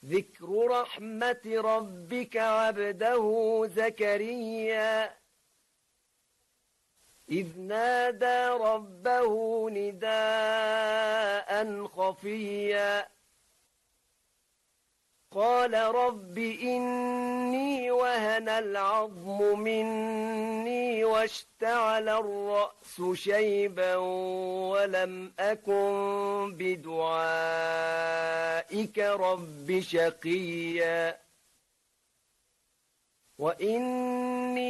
ذكر رحمة ربك عبده زكريا إذ نادى ربه نداء خفيا قال رب إني وهن العظم مني واشتعل الرأس شيبا ولم أكن بدعائك رب شقيا وإني